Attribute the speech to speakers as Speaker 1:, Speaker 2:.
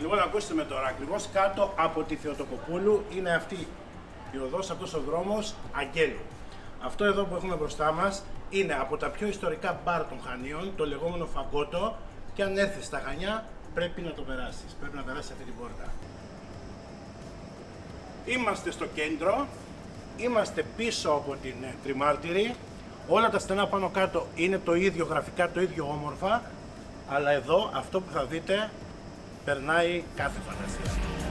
Speaker 1: Λοιπόν, ακούστε με τώρα, ακριβώς κάτω από τη Θεοτοκοπούλου είναι αυτή η οδός, αυτός ο δρόμος Αγγέλου. Αυτό εδώ που έχουμε μπροστά μας είναι από τα πιο ιστορικά μπαρ των Χανίων, το λεγόμενο Φαγκότο, και αν έρθεις στα Χανιά πρέπει να το περάσεις, πρέπει να περάσεις αυτή την πόρτα. Είμαστε στο κέντρο, είμαστε πίσω από την Τριμάρτυρη, όλα τα στενά πάνω κάτω είναι το ίδιο γραφικά, το ίδιο όμορφα, αλλά εδώ αυτό που θα δείτε περνάει κάθε φαντασία.